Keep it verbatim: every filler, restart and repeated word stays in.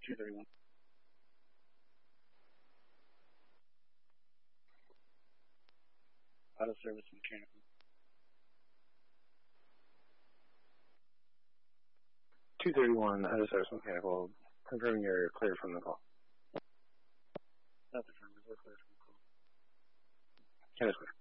two thirty-one. Auto service mechanical. two thirty-one, auto service mechanical. Confirming you're cleared from the call. That's affirmative. We're cleared from the call. Candace clear.